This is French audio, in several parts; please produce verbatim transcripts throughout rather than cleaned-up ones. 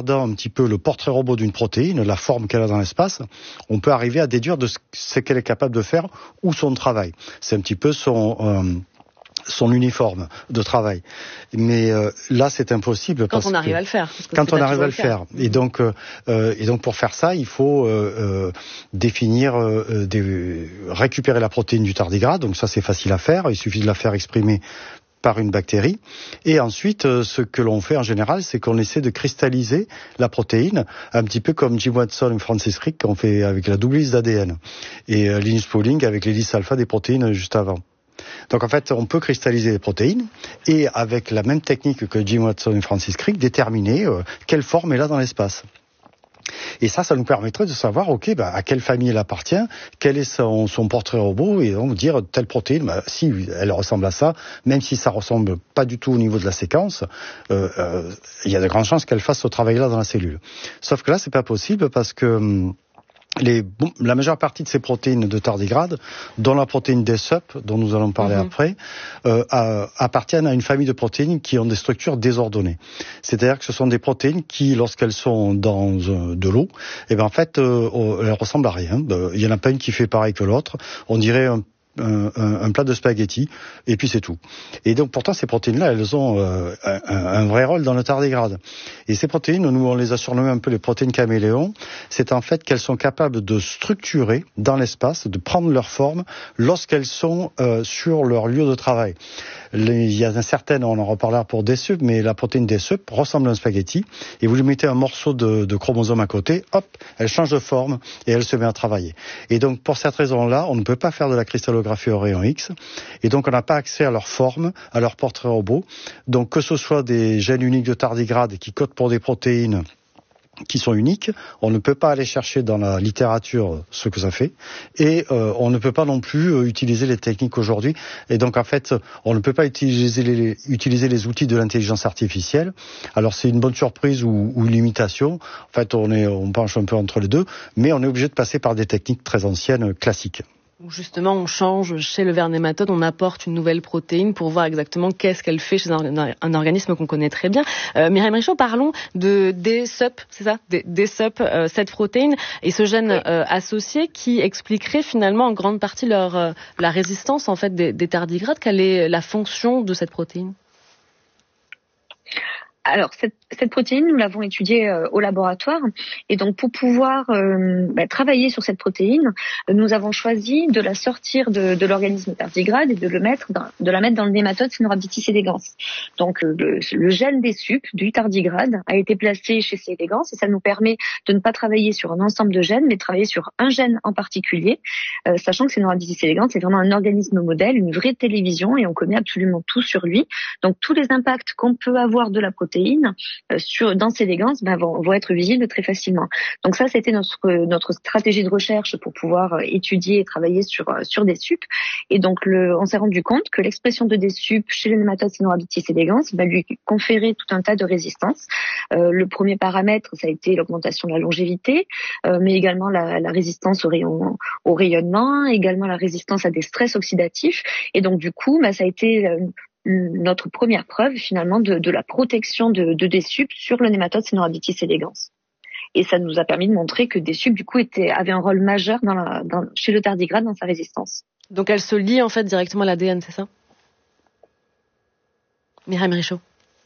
regardant un petit peu le portrait robot d'une protéine, la forme qu'elle a dans l'espace, on peut arriver à déduire de ce qu'elle est capable de faire ou son travail. C'est un petit peu son... Euh, son uniforme de travail. Mais euh, là, c'est impossible. Quand parce on arrive que, à le faire. Quand on arrive à le faire. faire. Et donc, euh, et donc, pour faire ça, il faut euh, euh, définir, euh, des, récupérer la protéine du tardigrade. Donc ça, c'est facile à faire. Il suffit de la faire exprimer par une bactérie. Et ensuite, euh, ce que l'on fait en général, c'est qu'on essaie de cristalliser la protéine, un petit peu comme Jim Watson et Francis Crick ont fait avec la double hélice d'A D N. Et euh, Linus Pauling avec l'hélice alpha des protéines juste avant. Donc en fait, on peut cristalliser les protéines et avec la même technique que Jim Watson et Francis Crick, déterminer euh, quelle forme elle a dans l'espace. Et ça, ça nous permettrait de savoir, ok, bah, à quelle famille elle appartient, quel est son, son portrait robot, et donc dire telle protéine, bah, si elle ressemble à ça, même si ça ressemble pas du tout au niveau de la séquence, euh, euh, il y a de grandes chances qu'elle fasse ce travail-là dans la cellule. Sauf que là, c'est pas possible parce que hum, Les, bon, la majeure partie de ces protéines de tardigrade, dont la protéine D S U P, dont nous allons parler mmh. après, euh, à, appartiennent à une famille de protéines qui ont des structures désordonnées. C'est-à-dire que ce sont des protéines qui, lorsqu'elles sont dans euh, de l'eau, eh ben en fait, euh, elles ressemblent à rien. Il y en a pas une qui fait pareil que l'autre. On dirait un Un, un, un plat de spaghettis, et puis c'est tout. Et donc pourtant ces protéines-là, elles ont euh, un, un vrai rôle dans le tardigrade. Et ces protéines, nous on les a surnommées un peu les protéines caméléons, c'est en fait qu'elles sont capables de structurer dans l'espace, de prendre leur forme lorsqu'elles sont euh, sur leur lieu de travail. Les, il y a certaines, on en reparlera pour D S U P, mais la protéine D S U P ressemble à un spaghetti, et vous lui mettez un morceau de, de chromosome à côté, hop, elle change de forme, et elle se met à travailler. Et donc pour cette raison-là, on ne peut pas faire de la cristallographie au rayon X, et donc on n'a pas accès à leur forme, à leur portrait robot. Donc que ce soit des gènes uniques de tardigrade qui codent pour des protéines qui sont uniques, on ne peut pas aller chercher dans la littérature ce que ça fait, et euh, on ne peut pas non plus euh, utiliser les techniques aujourd'hui, et donc en fait on ne peut pas utiliser les, utiliser les outils de l'intelligence artificielle. Alors c'est une bonne surprise ou, ou une limitation, en fait on, est, on penche un peu entre les deux, mais on est obligé de passer par des techniques très anciennes, classiques. Justement, on change chez le ver nématode, on apporte une nouvelle protéine pour voir exactement qu'est-ce qu'elle fait chez un, un organisme qu'on connaît très bien. Euh, Myriam Richaud, parlons de D S U P, c'est ça, D S U P, euh, cette protéine et ce gène euh, associé qui expliquerait finalement en grande partie leur euh, la résistance en fait des, des tardigrades. Quelle est la fonction de cette protéine ? Alors, cette, cette protéine, nous l'avons étudiée euh, au laboratoire. Et donc, pour pouvoir euh, bah, travailler sur cette protéine, nous avons choisi de la sortir de, de l'organisme tardigrade et de, le mettre dans, de la mettre dans le nématode Caenorhabditis elegans. Donc, euh, le, le gène D S U P du tardigrade a été placé chez C. elegans et ça nous permet de ne pas travailler sur un ensemble de gènes, mais de travailler sur un gène en particulier, euh, sachant que Caenorhabditis elegans c'est vraiment un organisme modèle, une vraie télévision, et on connaît absolument tout sur lui. Donc, tous les impacts qu'on peut avoir de la protéine sur dans C. elegans ben, vont, vont être visibles très facilement. Donc ça, c'était notre notre stratégie de recherche pour pouvoir étudier et travailler sur sur des S U P. Et donc le, on s'est rendu compte que l'expression de des S U P chez le nématode Caenorhabditis elegans ben, lui conférait tout un tas de résistances. Euh, le premier paramètre, ça a été l'augmentation de la longévité, euh, mais également la, la résistance au rayon au rayonnement, également la résistance à des stress oxydatifs. Et donc du coup, ben, ça a été euh, notre première preuve finalement de, de la protection de, de D S U P sur le nématode Caenorhabditis elegans. Et ça nous a permis de montrer que D S U P du coup était, avait un rôle majeur dans la, dans, chez le tardigrade dans sa résistance. Donc elle se lie en fait directement à l'A D N, c'est ça ? Myriam Richaud.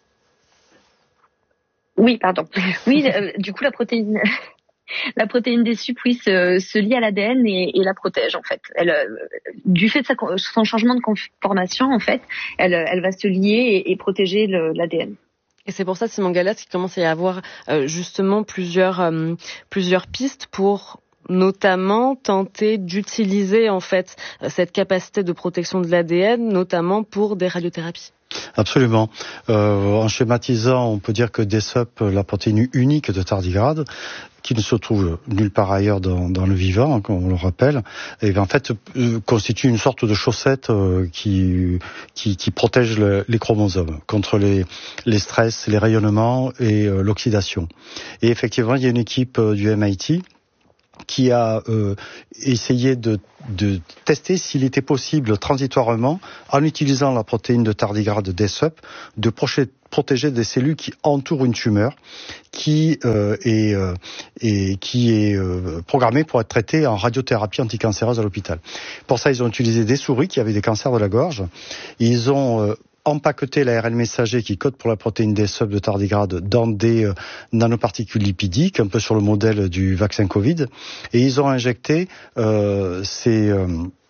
Oui, pardon. Oui, euh, du coup la protéine... La protéine D S U P, oui, se, se lie à l'A D N et, et la protège, en fait. Elle, euh, du fait de sa, son changement de conformation, en fait, elle, elle va se lier et, et protéger le, l'A D N. Et c'est pour ça, Simon Galas, qu'il commence à y avoir euh, justement plusieurs, euh, plusieurs pistes pour notamment tenter d'utiliser en fait cette capacité de protection de l'A D N, notamment pour des radiothérapies. Absolument. Euh, en schématisant, on peut dire que D S U P, la protéine unique de tardigrade, qui ne se trouve nulle part ailleurs dans, dans le vivant, comme on le rappelle, et en fait euh, constitue une sorte de chaussette euh, qui, qui qui protège le, les chromosomes contre les les stress, les rayonnements et euh, l'oxydation. Et effectivement, il y a une équipe euh, du M I T qui a euh, essayé de, de tester s'il était possible transitoirement, en utilisant la protéine de tardigrade D S U P, de projeter protéger des cellules qui entourent une tumeur, qui euh, est euh, et qui est euh, programmée pour être traitée en radiothérapie anticancéreuse à l'hôpital. Pour ça, ils ont utilisé des souris qui avaient des cancers de la gorge. Ils ont euh, empaqueté l'A R N messager qui code pour la protéine D S U P de tardigrade dans des euh, nanoparticules lipidiques, un peu sur le modèle du vaccin Covid, et ils ont injecté euh, ces, euh,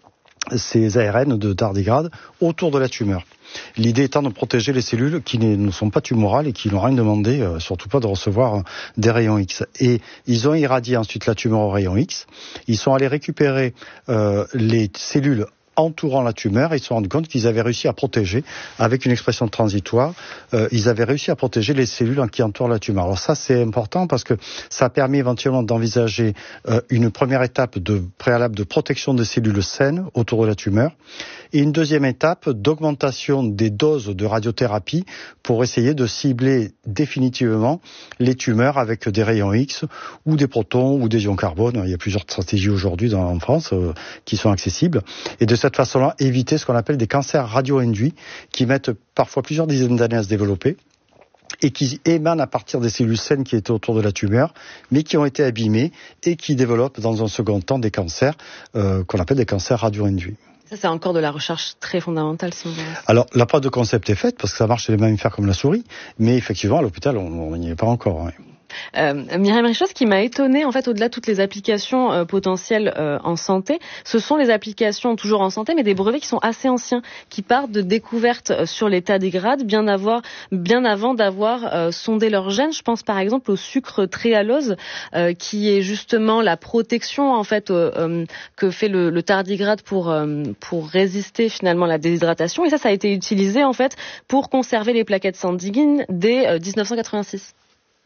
ces A R N de tardigrade autour de la tumeur. L'idée étant de protéger les cellules qui ne sont pas tumorales et qui n'ont rien demandé, euh, surtout pas de recevoir euh, des rayons X. Et ils ont irradié ensuite la tumeur aux rayons X. Ils sont allés récupérer euh, les cellules entourant la tumeur, ils se sont rendus compte qu'ils avaient réussi à protéger, avec une expression transitoire, euh, ils avaient réussi à protéger les cellules qui entourent la tumeur. Alors ça, c'est important parce que ça a permis éventuellement d'envisager euh, une première étape de préalable de protection des cellules saines autour de la tumeur, et une deuxième étape d'augmentation des doses de radiothérapie pour essayer de cibler définitivement les tumeurs avec des rayons X ou des protons ou des ions carbone. Il y a plusieurs stratégies aujourd'hui dans, en France euh, qui sont accessibles, et de cette façon-là, éviter ce qu'on appelle des cancers radio-induits qui mettent parfois plusieurs dizaines d'années à se développer et qui émanent à partir des cellules saines qui étaient autour de la tumeur, mais qui ont été abîmées et qui développent dans un second temps des cancers euh, qu'on appelle des cancers radio-induits. Ça, c'est encore de la recherche très fondamentale, si on veut. Alors, la preuve de concept est faite, parce que ça marche chez les mammifères comme la souris, mais effectivement, à l'hôpital, on n'y est pas encore. Hein. Euh, Myriam Richaud, ce qui m'a étonnée, en fait, au-delà de toutes les applications euh, potentielles euh, en santé, ce sont les applications toujours en santé, mais des brevets qui sont assez anciens, qui partent de découvertes sur les tardigrades bien, avoir, bien avant d'avoir euh, sondé leurs gènes. Je pense par exemple au sucre tréhalose, euh, qui est justement la protection en fait euh, euh, que fait le, le tardigrade pour euh, pour résister finalement à la déshydratation. Et ça, ça a été utilisé en fait pour conserver les plaquettes sanguines dès euh, dix-neuf cent quatre-vingt-six.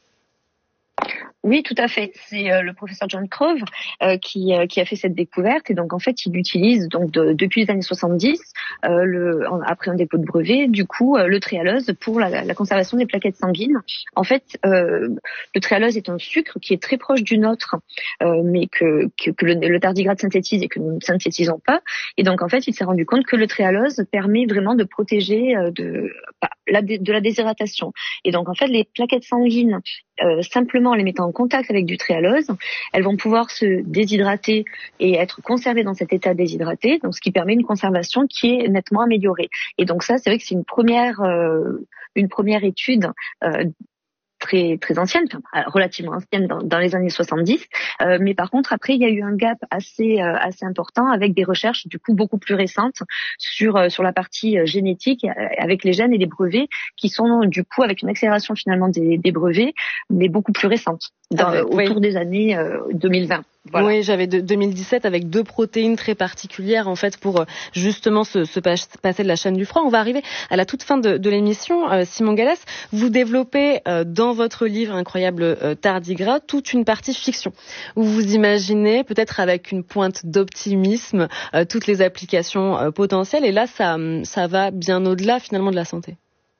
Oui, tout à fait. C'est euh, le professeur John Crowe euh, qui, euh, qui a fait cette découverte, et donc en fait il utilise donc de, depuis les années soixante-dix, euh, le, en, après un dépôt de brevet, du coup euh, le tréhalose pour la, la conservation des plaquettes sanguines. En fait, euh, le tréhalose est un sucre qui est très proche du nôtre, euh, mais que, que, que le, le tardigrade synthétise et que nous ne synthétisons pas. Et donc en fait il s'est rendu compte que le tréhalose permet vraiment de protéger euh, de, la, de la déshydratation. Et donc en fait les plaquettes sanguines, euh, simplement en les mettant en contact avec du tréhalose, elles vont pouvoir se déshydrater et être conservées dans cet état déshydraté, donc ce qui permet une conservation qui est nettement améliorée. Et donc ça, c'est vrai que c'est une première, euh, une première étude euh, très très ancienne, enfin, relativement ancienne dans, dans les années soixante-dix, euh, mais par contre après il y a eu un gap assez euh, assez important avec des recherches du coup beaucoup plus récentes sur euh, sur la partie euh, génétique euh, avec les gènes et les brevets qui sont du coup avec une accélération finalement des, des brevets, mais beaucoup plus récentes dans, ah, autour oui. des années euh, deux mille vingt. Voilà. Oui, j'avais de, deux mille dix-sept avec deux protéines très particulières en fait pour justement se, se passer de la chaîne du froid. On va arriver à la toute fin de, de l'émission. Euh, Simon Gallas, vous développez euh, dans votre livre Incroyable euh, tardigrade toute une partie fiction où vous imaginez peut-être avec une pointe d'optimisme euh, toutes les applications euh, potentielles. Et là, ça, ça va bien au-delà finalement de la santé.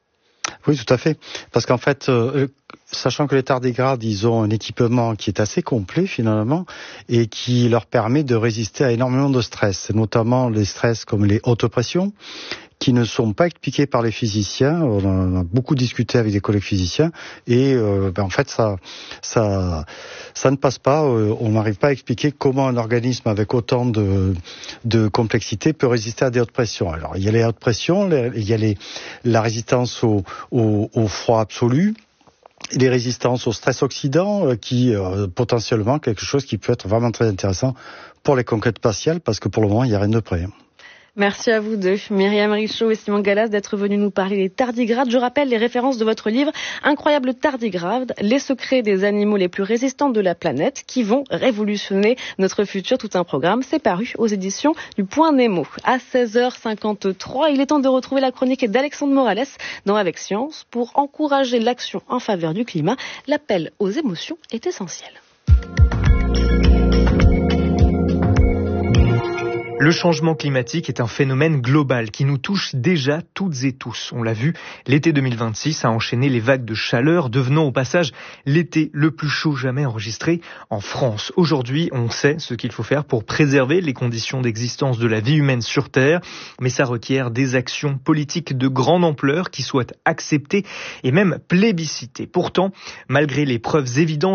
Oui, tout à fait. Parce qu'en fait, euh, sachant que les tardigrades, ils ont un équipement qui est assez complet finalement et qui leur permet de résister à énormément de stress, notamment les stress comme les hautes pressions, qui ne sont pas expliqués par les physiciens. On a beaucoup discuté avec des collègues physiciens et euh, ben en fait ça, ça, ça ne passe pas. On n'arrive pas à expliquer comment un organisme avec autant de, de complexité peut résister à des hautes pressions. Alors il y a les hautes pressions, il y a les, la résistance au, au, au froid absolu, les résistances au stress oxydant, qui euh, potentiellement quelque chose qui peut être vraiment très intéressant pour les conquêtes spatiales, parce que pour le moment il n'y a rien de prêt. Merci à vous deux, Myriam Richaud et Simon Gallas, d'être venus nous parler des tardigrades. Je rappelle les références de votre livre Incroyable tardigrade, les secrets des animaux les plus résistants de la planète qui vont révolutionner notre futur. Tout un programme, c'est paru aux éditions du Point Nemo. À seize heures cinquante-trois, il est temps de retrouver la chronique d'Alexandre Morales dans Avec Science pour encourager l'action en faveur du climat. L'appel aux émotions est essentiel. Le changement climatique est un phénomène global qui nous touche déjà toutes et tous. On l'a vu, l'été deux mille vingt-six a enchaîné les vagues de chaleur, devenant au passage l'été le plus chaud jamais enregistré en France. Aujourd'hui, on sait ce qu'il faut faire pour préserver les conditions d'existence de la vie humaine sur Terre, mais ça requiert des actions politiques de grande ampleur qui soient acceptées et même plébiscitées. Pourtant, malgré les preuves évidentes